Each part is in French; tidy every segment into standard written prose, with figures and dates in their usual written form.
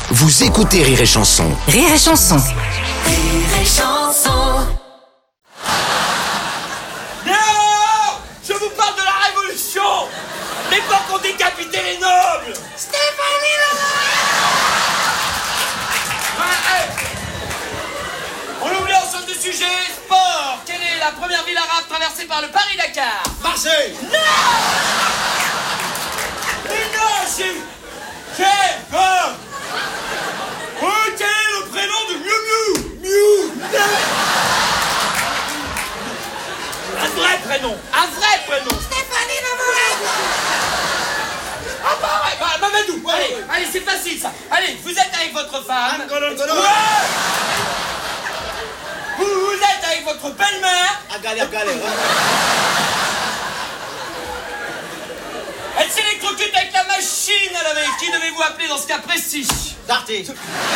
Vous écoutez Rire et Chanson. Rire et Chanson. Rire et Chanson. Non! Je vous parle de la Révolution! L'époque où on décapitait les nobles! Stéphanie On oublie ensemble du sujet, sport! Quelle est la première ville arabe traversée par le Paris-Dakar? Marseille! Non! Mais non, Comme oh, quel est le prénom de Miu Miu? Miu! Un vrai prénom! Stéphanie Lamourette! Ah bah ouais, Mamadou! Allez, c'est facile ça! Allez, vous êtes avec votre femme... Angolo. Ouais. Vous êtes avec votre belle-mère... À galère. Elle s'électrocute avec la machine à laver. Qui devez-vous appeler dans ce cas précis? Darty.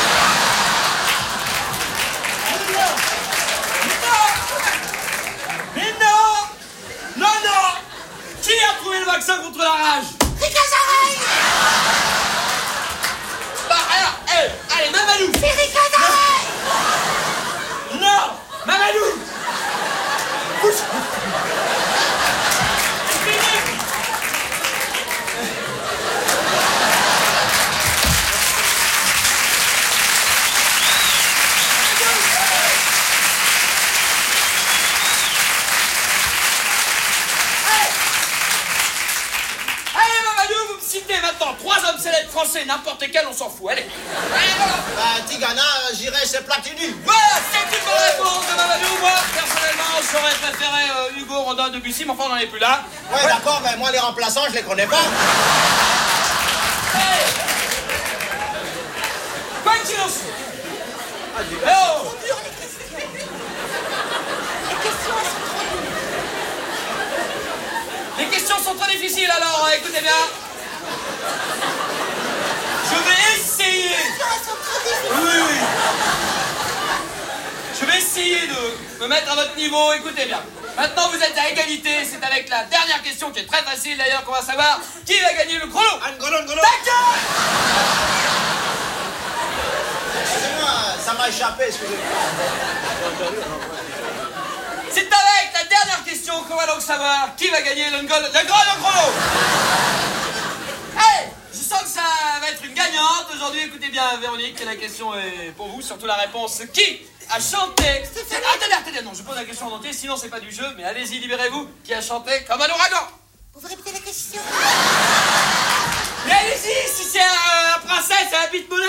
Mais non! Qui a trouvé le vaccin contre la rage? Ricazarey! Bah alors, allez, Mamadou! C'est Ricazarey! Non! Mamadou! Citez maintenant 3 hommes célèbres français, n'importe lesquels, on s'en fout. Allez, voilà. Bah, Tigana, j'irais c'est Platini. Voilà, c'est une bonne réponse de Mamadou. Moi, personnellement, j'aurais préféré Hugo, Rodin, Debussy, mais enfin, on n'en est plus là. Ouais, d'accord, mais moi, les remplaçants, je les connais pas. Hey. Quoi qu'il en soit. Oh. Les questions sont trop difficiles, alors écoutez bien. Je vais essayer. Oui. Je vais essayer de me mettre à votre niveau. Écoutez bien. Maintenant, vous êtes à égalité. C'est avec la dernière question qui est très facile d'ailleurs qu'on va savoir qui va gagner le chrono. Angolo. D'accord. Excusez-moi, ça m'a échappé, excusez-moi. C'est avec la dernière question qu'on va donc savoir qui va gagner le chrono. Hey, je sens que ça va être une gagnante aujourd'hui. Écoutez bien, Véronique, la question est pour vous, surtout la réponse. Qui a chanté... Attendez, non, je pose la question en entier, sinon c'est pas du jeu, mais allez-y, libérez-vous. Qui a chanté comme un ouragan? Vous répétez la question? Mais allez-y, si c'est un princesse, un bite monnaie.